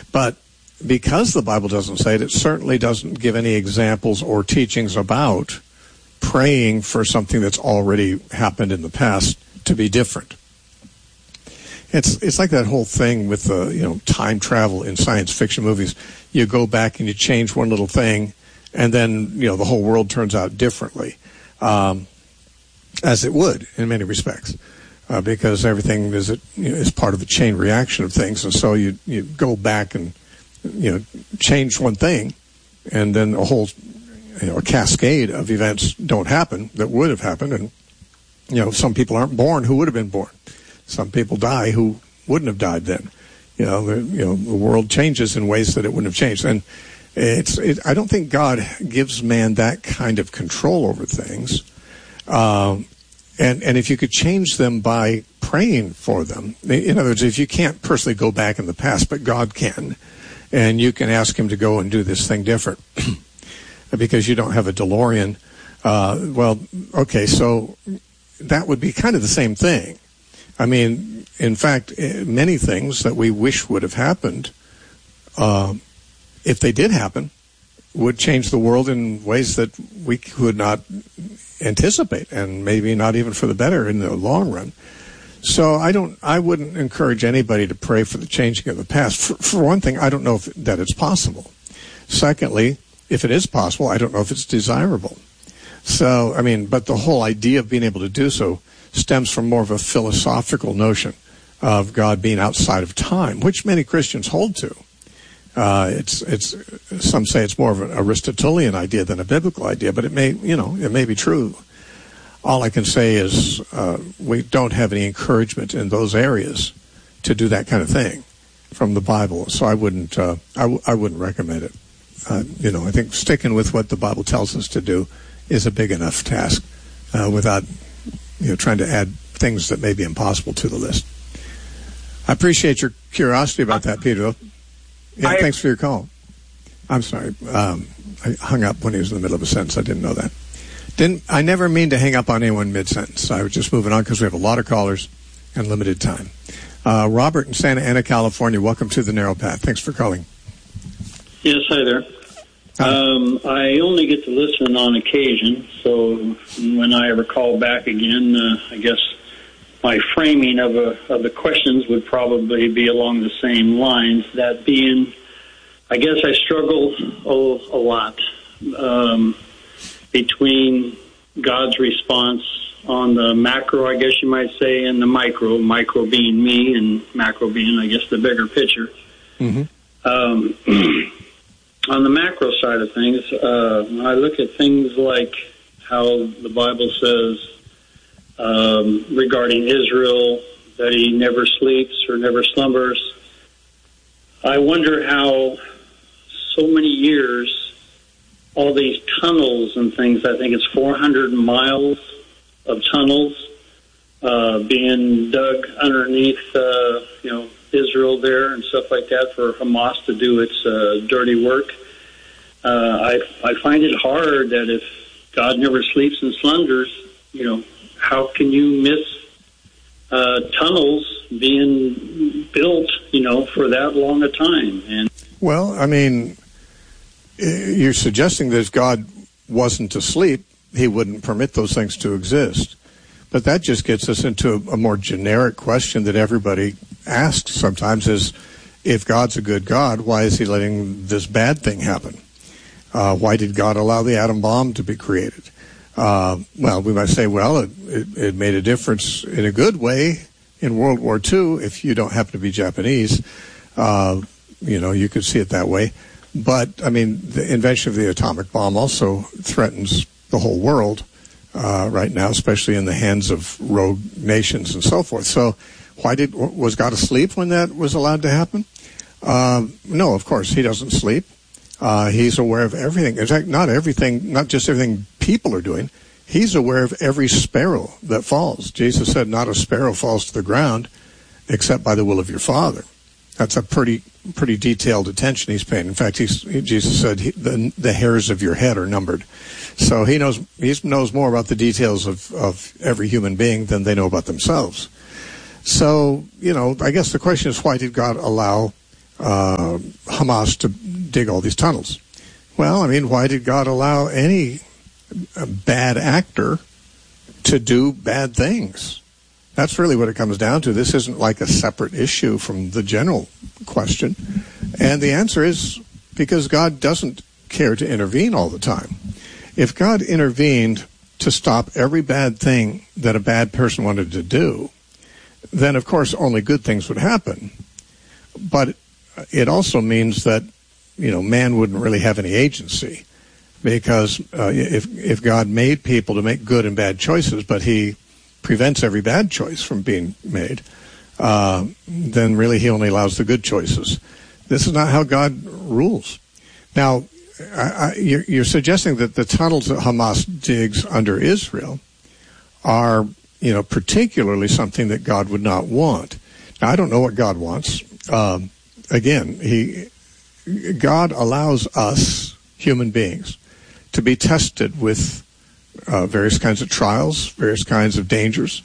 But because the Bible doesn't say it, it certainly doesn't give any examples or teachings about praying for something that's already happened in the past to be different. It's like that whole thing with time travel in science fiction movies. You go back and you change one little thing, and then the whole world turns out differently, as it would in many respects, because everything is part of the chain reaction of things, and so you go back and change one thing, and then a whole a cascade of events don't happen that would have happened, and some people aren't born who would have been born. Some people die who wouldn't have died then. The world changes in ways that it wouldn't have changed. And I don't think God gives man that kind of control over things. And if you could change them by praying for them, in other words, if you can't personally go back in the past, but God can, and you can ask him to go and do this thing different because you don't have a DeLorean, so that would be kind of the same thing. I mean, in fact, many things that we wish would have happened, if they did happen, would change the world in ways that we could not anticipate, and maybe not even for the better in the long run. So I wouldn't encourage anybody to pray for the changing of the past. For one thing, I don't know that it's possible. Secondly, if it is possible, I don't know if it's desirable. So, but the whole idea of being able to do so stems from more of a philosophical notion of God being outside of time, which many Christians hold to. Some say it's more of an Aristotelian idea than a biblical idea, but it may be true. All I can say is we don't have any encouragement in those areas to do that kind of thing from the Bible. So I wouldn't recommend it. I think sticking with what the Bible tells us to do is a big enough task without trying to add things that may be impossible to the list. I appreciate your curiosity about that, Peter. Yeah, thanks for your call. I'm sorry. I hung up when he was in the middle of a sentence. I didn't know that. I never mean to hang up on anyone mid-sentence. I was just moving on because we have a lot of callers and limited time. Robert in Santa Ana, California, welcome to The Narrow Path. Thanks for calling. Yes, hi there. I only get to listen on occasion, so when I ever call back again, I guess my framing of the questions would probably be along the same lines. That being, I guess I struggle a lot between God's response on the macro, I guess you might say, and the micro being me and macro being, I guess, the bigger picture. Mm-hmm. On the macro side of things, I look at things like how the Bible says regarding Israel that he never sleeps or never slumbers. I wonder how so many years, all these tunnels and things, I think it's 400 miles of tunnels being dug underneath, Israel there and stuff like that for Hamas to do its dirty work. I find it hard that if God never sleeps and slumbers, how can you miss tunnels being built, for that long a time? And well, you're suggesting that if God wasn't asleep, he wouldn't permit those things to exist. But that just gets us into a more generic question that everybody asks sometimes is, if God's a good God, why is he letting this bad thing happen? Why did God allow the atom bomb to be created? Well, we might say, it made a difference in a good way in World War II. If you don't happen to be Japanese, you could see it that way. But, the invention of the atomic bomb also threatens the whole world right now, especially in the hands of rogue nations and so forth. So was God asleep when that was allowed to happen? No, of course, he doesn't sleep. He's aware of everything. In fact, not just everything people are doing. He's aware of every sparrow that falls. Jesus said, not a sparrow falls to the ground except by the will of your Father. That's a pretty detailed attention he's paying. In fact, Jesus said the hairs of your head are numbered. So he knows more about the details of every human being than they know about themselves. So, I guess the question is, why did God allow Hamas to dig all these tunnels. Well, I mean, why did God allow any bad actor to do bad things? That's really what it comes down to. This isn't like a separate issue from the general question. And the answer is because God doesn't care to intervene all the time. If God intervened to stop every bad thing that a bad person wanted to do, then of course only good things would happen. But it also means that, man wouldn't really have any agency, because if God made people to make good and bad choices, but he prevents every bad choice from being made, then really he only allows the good choices. This is not how God rules. Now, you're suggesting that the tunnels that Hamas digs under Israel are, particularly something that God would not want. Now, I don't know what God wants. Again, God allows us, human beings, to be tested with various kinds of trials, various kinds of dangers.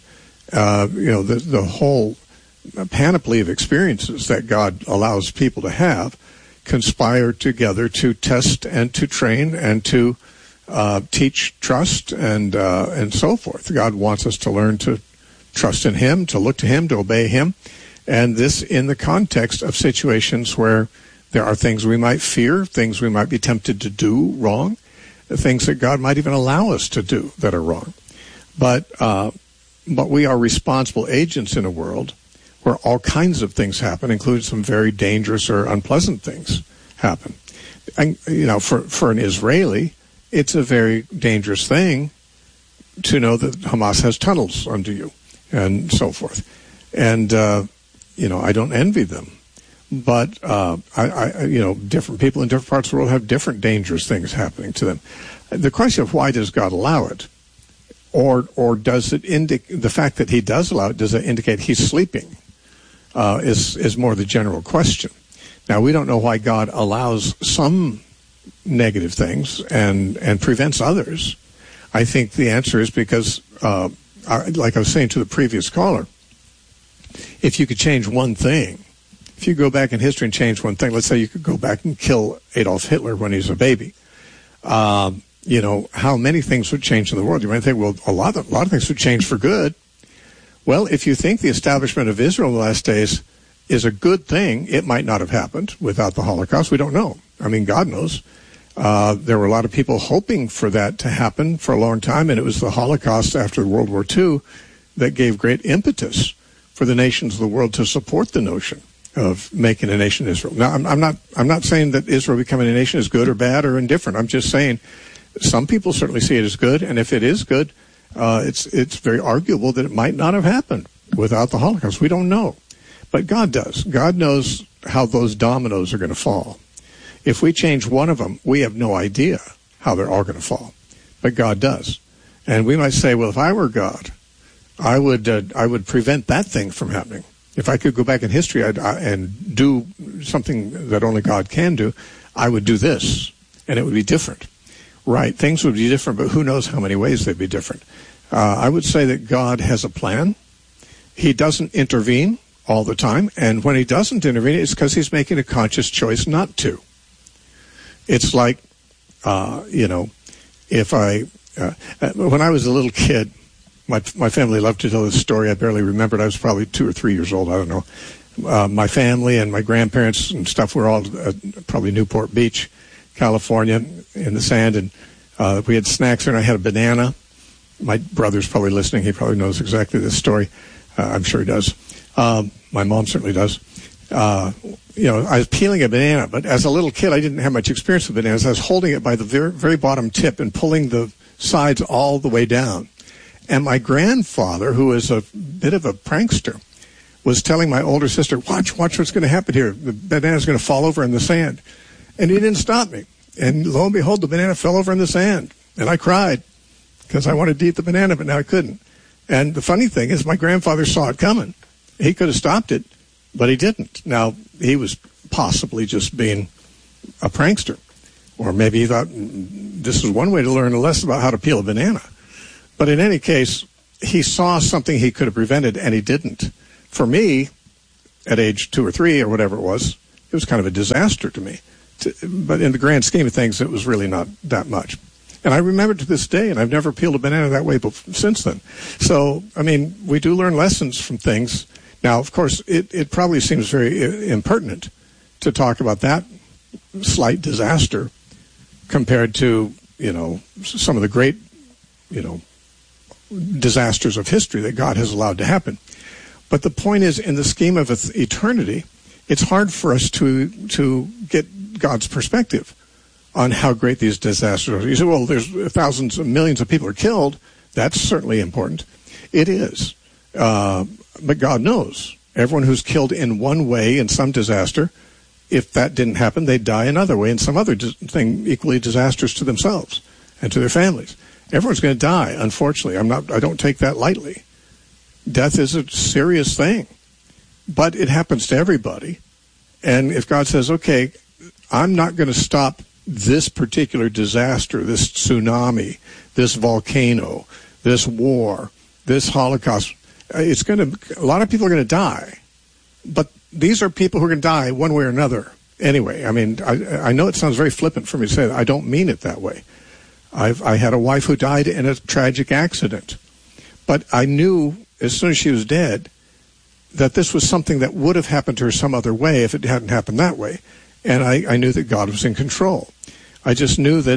The whole panoply of experiences that God allows people to have conspire together to test and to train and to teach trust and so forth. God wants us to learn to trust in him, to look to him, to obey him, and this in the context of situations where there are things we might fear, things we might be tempted to do wrong, things that God might even allow us to do that are wrong. But we are responsible agents in a world where all kinds of things happen, including some very dangerous or unpleasant things happen. And, for an Israeli, it's a very dangerous thing to know that Hamas has tunnels under you and so forth. And, I don't envy them. But, different people in different parts of the world have different dangerous things happening to them. The question of why does God allow it? Or does it indicate, the fact that he does allow it, does it indicate he's sleeping? Is more the general question. Now, we don't know why God allows some negative things and prevents others. I think the answer is because, like I was saying to the previous caller, if you could change one thing, if you go back in history and change one thing, let's say you could go back and kill Adolf Hitler when he was a baby, how many things would change in the world? You might think, well, a lot of things would change for good. Well, if you think the establishment of Israel in the last days is a good thing, it might not have happened without the Holocaust. We don't know. I mean, God knows. There were a lot of people hoping for that to happen for a long time, and it was the Holocaust after World War II that gave great impetus for the nations of the world to support the notion of making a nation Israel. Now, I'm not saying that Israel becoming a nation is good or bad or indifferent. I'm just saying some people certainly see it as good, and if it is good, it's very arguable that it might not have happened without the Holocaust. We don't know. But God does. God knows how those dominoes are going to fall. If we change one of them, we have no idea how they're all going to fall. But God does. And we might say, well, if I were God, I would prevent that thing from happening. If I could go back in history and do something that only God can do, I would do this, and it would be different. Right, things would be different, but who knows how many ways they'd be different. I would say that God has a plan. He doesn't intervene all the time, and when he doesn't intervene, it's because he's making a conscious choice not to. It's like, if when I was a little kid, my family loved to tell this story. I barely remembered. I was probably 2 or 3 years old. I don't know. My family and my grandparents and stuff were all probably Newport Beach, California, in the sand, and we had snacks there, and I had a banana. My brother's probably listening. He probably knows exactly this story. I'm sure he does. My mom certainly does. I was peeling a banana, but as a little kid, I didn't have much experience with bananas. I was holding it by the very, very bottom tip and pulling the sides all the way down. And my grandfather, who is a bit of a prankster, was telling my older sister, watch what's going to happen here. The banana's going to fall over in the sand. And he didn't stop me. And lo and behold, the banana fell over in the sand. And I cried because I wanted to eat the banana, but now I couldn't. And the funny thing is my grandfather saw it coming. He could have stopped it, but he didn't. Now, he was possibly just being a prankster. Or maybe he thought this is one way to learn a lesson about how to peel a banana. But in any case, he saw something he could have prevented, and he didn't. For me, at age 2 or 3 or whatever it was kind of a disaster to me. But in the grand scheme of things, it was really not that much. And I remember to this day, and I've never peeled a banana that way since then. So, I mean, we do learn lessons from things. Now, of course, it probably seems very impertinent to talk about that slight disaster compared to, some of the great, disasters of history that God has allowed to happen. But the point is, in the scheme of eternity, it's hard for us to get God's perspective on how great these disasters are. You say, well, there's thousands of millions of people are killed. That's certainly important. It is. But God knows. Everyone who's killed in one way in some disaster, if that didn't happen, they'd die another way in some other thing equally disastrous to themselves and to their families. Everyone's going to die, unfortunately. I don't take that lightly. Death is a serious thing. But it happens to everybody. And if God says, okay, I'm not going to stop this particular disaster, this tsunami, this volcano, this war, this Holocaust, a lot of people are going to die. But these are people who are going to die one way or another anyway. I mean, I know it sounds very flippant for me to say that. I don't mean it that way. I had a wife who died in a tragic accident. But I knew as soon as she was dead that this was something that would have happened to her some other way if it hadn't happened that way. And I knew that God was in control. I just knew that,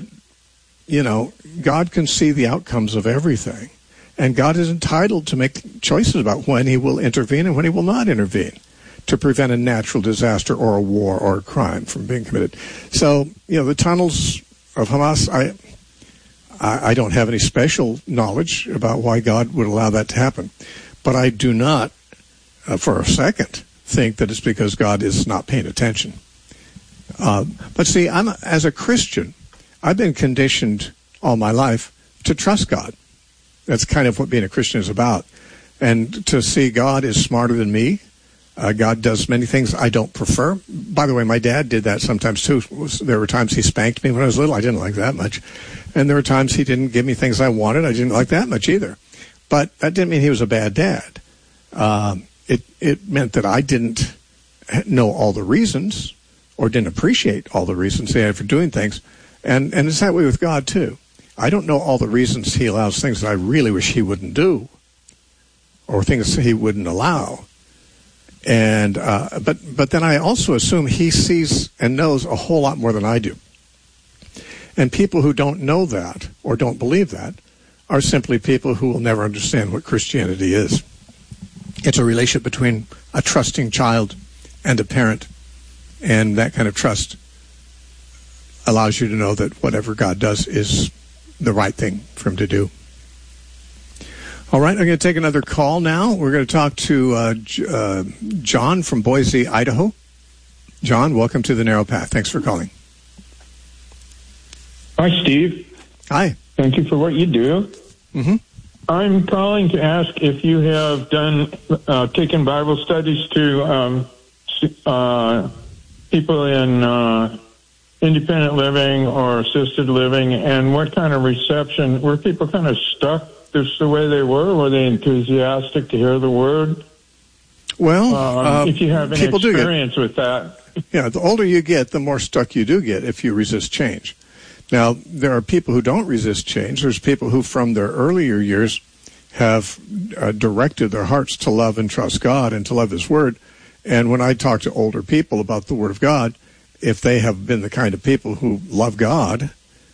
God can see the outcomes of everything. And God is entitled to make choices about when he will intervene and when he will not intervene to prevent a natural disaster or a war or a crime from being committed. So, the tunnels of Hamas, I don't have any special knowledge about why God would allow that to happen. But I do not, for a second, think that it's because God is not paying attention. But see, as a Christian, I've been conditioned all my life to trust God. That's kind of what being a Christian is about. And to see God is smarter than me. God does many things I don't prefer. By the way, my dad did that sometimes too. There were times he spanked me when I was little. I didn't like that much. And there were times he didn't give me things I wanted. I didn't like that much either. But that didn't mean he was a bad dad. It meant that I didn't know all the reasons or didn't appreciate all the reasons he had for doing things. And it's that way with God too. I don't know all the reasons he allows things that I really wish he wouldn't do or things he wouldn't allow. And but then I also assume he sees and knows a whole lot more than I do. And people who don't know that or don't believe that are simply people who will never understand what Christianity is. It's a relationship between a trusting child and a parent, and that kind of trust allows you to know that whatever God does is the right thing for him to do. All right, I'm going to take another call now. We're going to talk to John from Boise, Idaho. John, welcome to The Narrow Path. Thanks for calling. Hi, Steve. Hi. Thank you for what you do. Mm-hmm. I'm calling to ask if you have taken Bible studies to people in independent living or assisted living, and what kind of reception, were people kind of stuck just the way they were? Were they enthusiastic to hear the word? Well, if you have any experience with that. Yeah, the older you get, the more stuck you do get if you resist change. Now, there are people who don't resist change. There's people who, from their earlier years, have directed their hearts to love and trust God and to love his word. And when I talk to older people about the word of God, if they have been the kind of people who love God,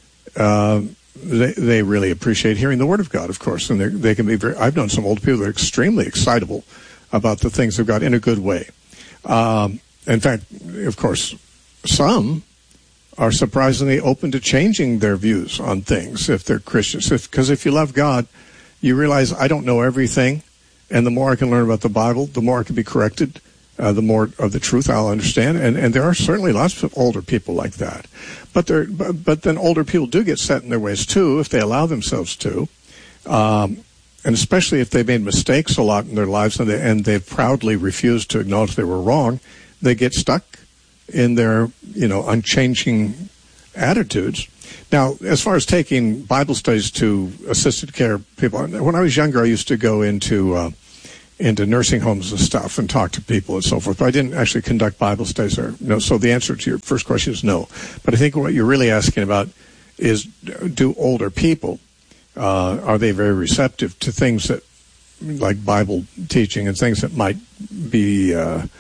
they really appreciate hearing the word of God, of course. And they can be I've known some old people that are extremely excitable about the things of God in a good way. In fact, of course, some are surprisingly open to changing their views on things if they're Christians. Because if you love God, you realize I don't know everything, and the more I can learn about the Bible, the more I can be corrected, the more of the truth I'll understand. And there are certainly lots of older people like that. But then older people do get set in their ways too, if they allow themselves to. And especially if they've made mistakes a lot in their lives and they've proudly refused to acknowledge they were wrong, they get stuck in their, unchanging attitudes. Now, as far as taking Bible studies to assisted care people, when I was younger, I used to go into into nursing homes and stuff and talk to people and so forth. But I didn't actually conduct Bible studies there. No. So the answer to your first question is no. But I think what you're really asking about is, do older people, are they very receptive to things that, like Bible teaching and things that might be,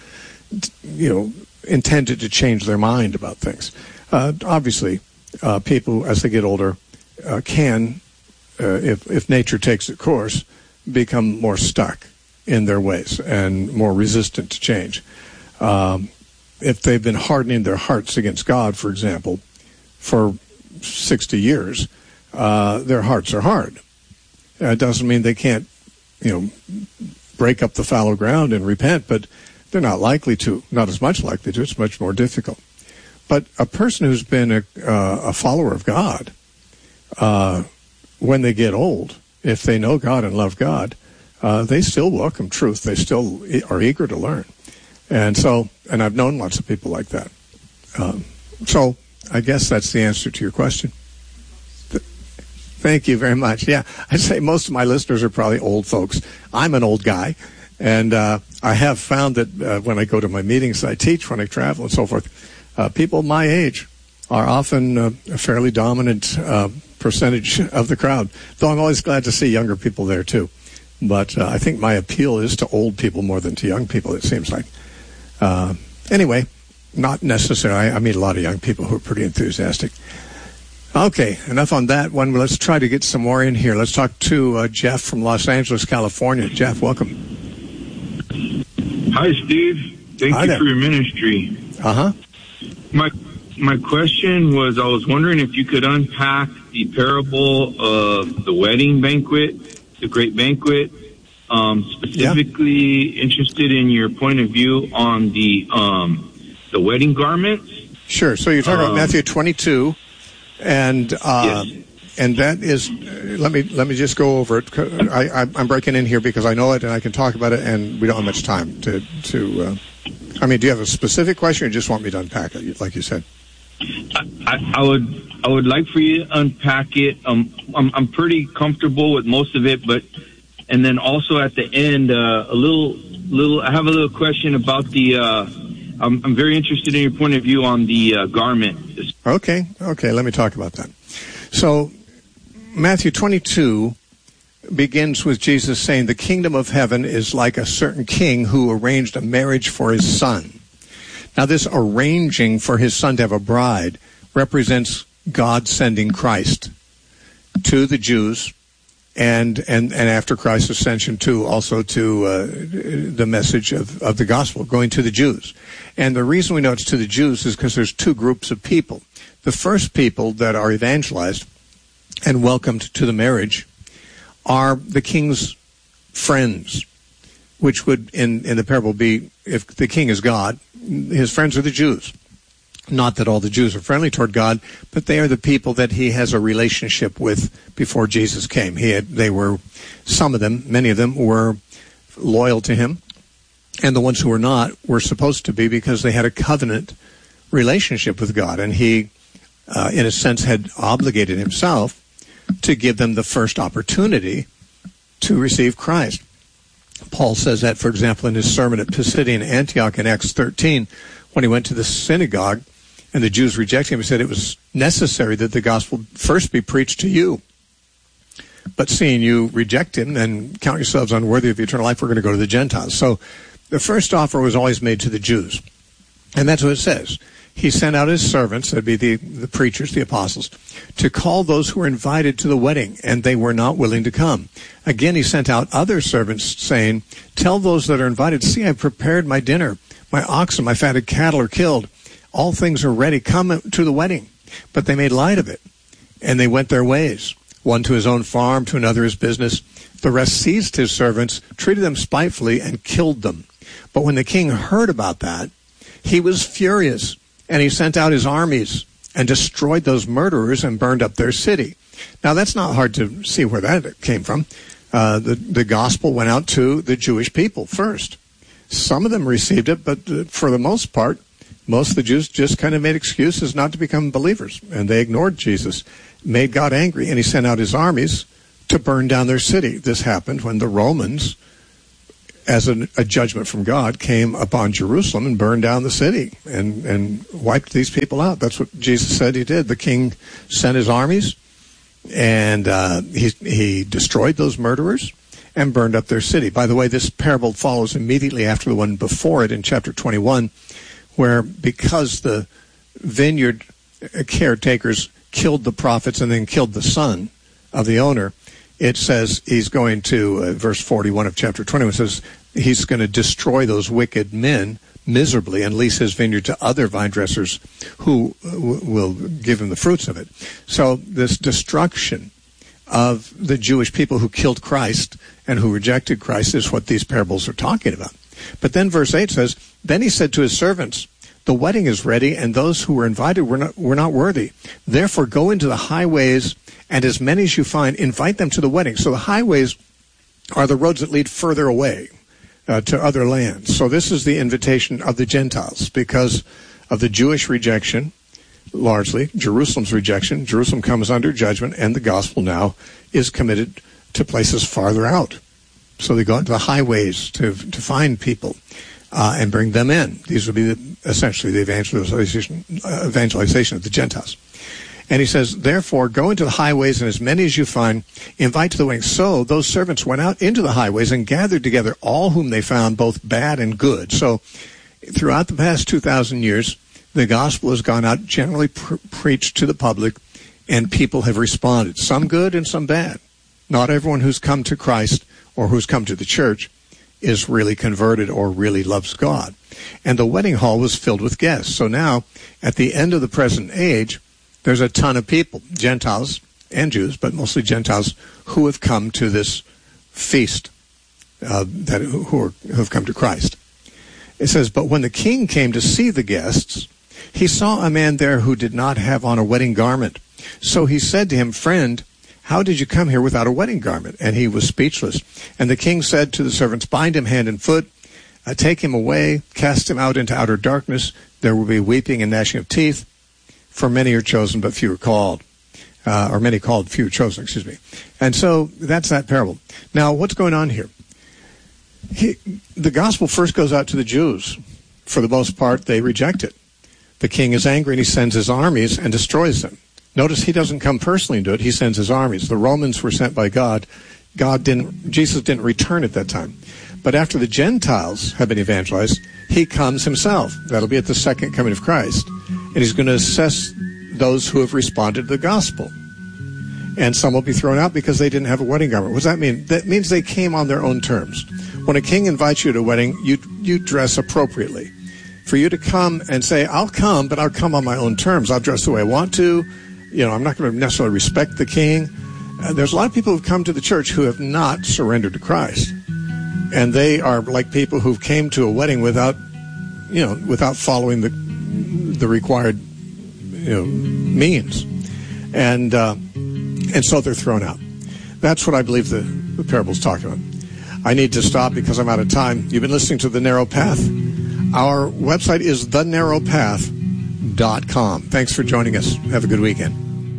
intended to change their mind about things? Obviously, people, as they get older, can, if nature takes its course, become more stuck in their ways and more resistant to change. If they've been hardening their hearts against God, for example, for 60 years, their hearts are hard. It doesn't mean they can't, break up the fallow ground and repent, but they're not likely to, not as much likely to. It's much more difficult. But a person who's been a follower of God, when they get old, if they know God and love God, they still welcome truth. They still are eager to learn. And I've known lots of people like that. So I guess that's the answer to your question. Thank you very much. Yeah, I'd say most of my listeners are probably old folks. I'm an old guy, and I have found that when I go to my meetings, I teach, when I travel and so forth, people my age are often a fairly dominant percentage of the crowd, though I'm always glad to see younger people there too. But I think my appeal is to old people more than to young people, it seems like. Anyway, not necessarily. I meet a lot of young people who are pretty enthusiastic. Okay, enough on that one. Let's try to get some more in here. Let's talk to Jeff from Los Angeles, California. Jeff, welcome. Hi, Steve. Thank you for your ministry. Uh-huh. My question was, I was wondering if you could unpack the parable of the wedding banquet, the great banquet, specifically interested in your point of view on the wedding garments. Sure. So you're talking about Matthew 22, and yes. And that is, let me just go over it. I'm breaking in here because I know it and I can talk about it, and we don't have much time to. Do you have a specific question, or just want me to unpack it, like you said? I would like for you to unpack it. I'm pretty comfortable with most of it, and then also at the end, I have a little question about the. I'm very interested in your point of view on the garment. Okay. Let me talk about that. So, Matthew 22 begins with Jesus saying, "The kingdom of heaven is like a certain king who arranged a marriage for his son." Now, this arranging for his son to have a bride represents God sending Christ to the Jews, and after Christ's ascension too, also to the message of the gospel going to the Jews. And the reason we know it's to the Jews is because there's two groups of people. The first people that are evangelized and welcomed to the marriage are the king's friends, which would in the parable be, if the king is God, his friends are the Jews. Not that all the Jews are friendly toward God, but they are the people that he has a relationship with before Jesus came. Some of them, many of them, were loyal to him, and the ones who were not were supposed to be, because they had a covenant relationship with God, and he, in a sense, had obligated himself to give them the first opportunity to receive Christ. Paul says that, for example, in his sermon at Pisidian Antioch in Acts 13, when he went to the synagogue and the Jews rejected him. He said it was necessary that the gospel first be preached to you. But seeing you reject him and count yourselves unworthy of eternal life, we're going to go to the Gentiles. So the first offer was always made to the Jews. And that's what it says. He sent out his servants, that'd be the preachers, the apostles, to call those who were invited to the wedding, and they were not willing to come. Again, he sent out other servants, saying, tell those that are invited, see, I've prepared my dinner. My oxen, my fatted cattle are killed. All things are ready. Come to the wedding. But they made light of it, and they went their ways. One to his own farm, to another his business. The rest seized his servants, treated them spitefully, and killed them. But when the king heard about that, he was furious, and he sent out his armies and destroyed those murderers and burned up their city. Now, that's not hard to see where that came from. The gospel went out to the Jewish people first. Some of them received it, but for the most part, most of the Jews just kind of made excuses not to become believers, and they ignored Jesus, made God angry, and he sent out his armies to burn down their city. This happened when the Romans as a judgment from God, came upon Jerusalem and burned down the city and wiped these people out. That's what Jesus said he did. The king sent his armies, and he destroyed those murderers and burned up their city. By the way, this parable follows immediately after the one before it in chapter 21, where because the vineyard caretakers killed the prophets and then killed the son of the owner, it says he's going to, verse 41 of chapter 21 says, he's going to destroy those wicked men miserably and lease his vineyard to other vine dressers who will give him the fruits of it. So this destruction of the Jewish people who killed Christ and who rejected Christ is what these parables are talking about. But then verse 8 says, then he said to his servants, the wedding is ready, and those who were invited were not worthy. Therefore go into the highways, and as many as you find, invite them to the wedding. So the highways are the roads that lead further away to other lands. So this is the invitation of the Gentiles because of the Jewish rejection, largely, Jerusalem's rejection. Jerusalem comes under judgment, and the gospel now is committed to places farther out. So they go into the highways to find people and bring them in. These would be essentially the evangelization of the Gentiles. And he says, therefore, go into the highways, and as many as you find, invite to the wedding. So those servants went out into the highways and gathered together all whom they found, both bad and good. So throughout the past 2,000 years, the gospel has gone out, generally preached to the public, and people have responded, some good and some bad. Not everyone who's come to Christ or who's come to the church is really converted or really loves God. And the wedding hall was filled with guests. So now, at the end of the present age, there's a ton of people, Gentiles and Jews, but mostly Gentiles, who have come to this feast, who have come to Christ. It says, but when the king came to see the guests, he saw a man there who did not have on a wedding garment. So he said to him, friend, how did you come here without a wedding garment? And he was speechless. And the king said to the servants, bind him hand and foot, take him away, cast him out into outer darkness. There will be weeping and gnashing of teeth. For many are chosen, but few are called. Or many called, few are chosen, excuse me. And so that's that parable. Now, what's going on here? The gospel first goes out to the Jews. For the most part, they reject it. The king is angry, and he sends his armies and destroys them. Notice he doesn't come personally and do it. He sends his armies. The Romans were sent by God. Jesus didn't return at that time. But after the Gentiles have been evangelized, he comes himself. That'll be at the second coming of Christ. And he's going to assess those who have responded to the gospel. And some will be thrown out because they didn't have a wedding garment. What does that mean? That means they came on their own terms. When a king invites you to a wedding, you dress appropriately. For you to come and say, I'll come, but I'll come on my own terms. I'll dress the way I want to. I'm not going to necessarily respect the king. There's a lot of people who've come to the church who have not surrendered to Christ. And they are like people who came to a wedding without following the required, means. And so they're thrown out. That's what I believe the parable's talking about. I need to stop because I'm out of time. You've been listening to The Narrow Path. Our website is thenarrowpath.com. Thanks for joining us. Have a good weekend.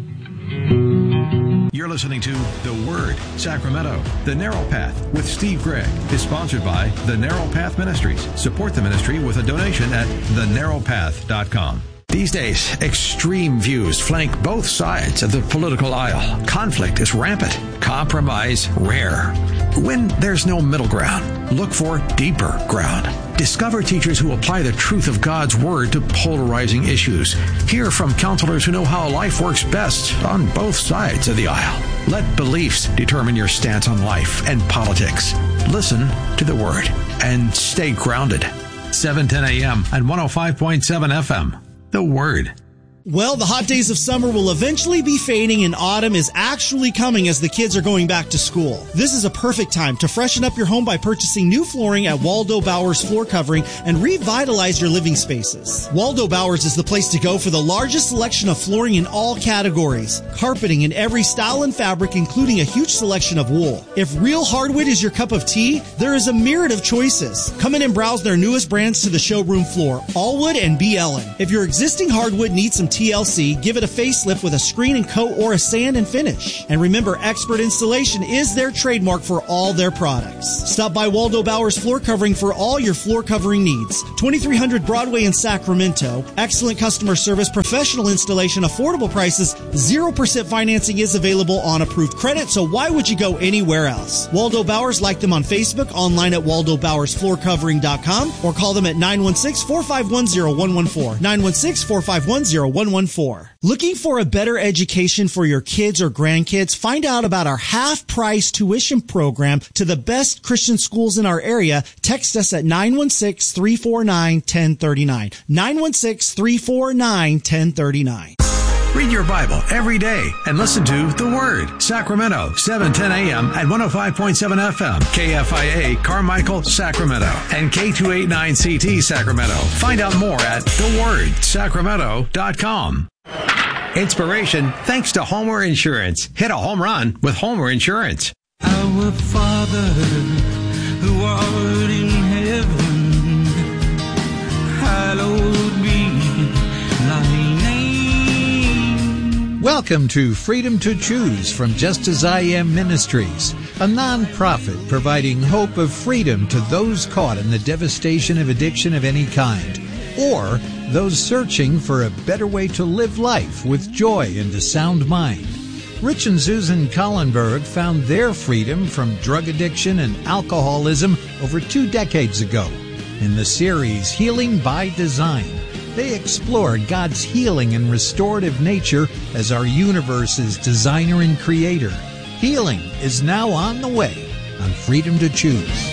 You're listening to The Word, Sacramento. The Narrow Path with Steve Gregg is sponsored by The Narrow Path Ministries. Support the ministry with a donation at thenarrowpath.com. These days, extreme views flank both sides of the political aisle. Conflict is rampant. Compromise rare. When there's no middle ground, look for deeper ground. Discover teachers who apply the truth of God's Word to polarizing issues. Hear from counselors who know how life works best on both sides of the aisle. Let beliefs determine your stance on life and politics. Listen to the Word and stay grounded. 710 a.m. and 105.7 FM. The Word. Well, the hot days of summer will eventually be fading and autumn is actually coming as the kids are going back to school. This is a perfect time to freshen up your home by purchasing new flooring at Waldo Bowers Floor Covering and revitalize your living spaces. Waldo Bowers is the place to go for the largest selection of flooring in all categories. Carpeting in every style and fabric, including a huge selection of wool. If real hardwood is your cup of tea, there is a myriad of choices. Come in and browse their newest brands to the showroom floor, Allwood and B. Ellen. If your existing hardwood needs some TLC, give it a facelift with a screen and coat or a sand and finish. And remember, Expert Installation is their trademark for all their products. Stop by Waldo Bowers Floor Covering for all your floor covering needs. 2300 Broadway in Sacramento. Excellent customer service, professional installation, affordable prices, 0% financing is available on approved credit, so why would you go anywhere else? Waldo Bowers, like them on Facebook, online at waldobowersfloorcovering.com, or call them at 916-451-0114. 916-451-0114. Looking for a better education for your kids or grandkids? Find out about our half-price tuition program to the best Christian schools in our area. Text us at 916-349-1039. 916-349-1039. Read your Bible every day and listen to The Word. Sacramento, 7:10 a.m. at 105.7 FM. KFIA, Carmichael, Sacramento. And K289CT, Sacramento. Find out more at thewordsacramento.com. Inspiration thanks to Homer Insurance. Hit a home run with Homer Insurance. Our Father, who art in heaven, hallowed be thy name. Welcome to Freedom to Choose from Just As I Am Ministries, a non-profit providing hope of freedom to those caught in the devastation of addiction of any kind, or those searching for a better way to live life with joy and a sound mind. Rich and Susan Collenberg found their freedom from drug addiction and alcoholism over 2 decades ago. In the series Healing by Design, they explore God's healing and restorative nature as our universe's designer and creator. Healing is now on the way on Freedom to Choose.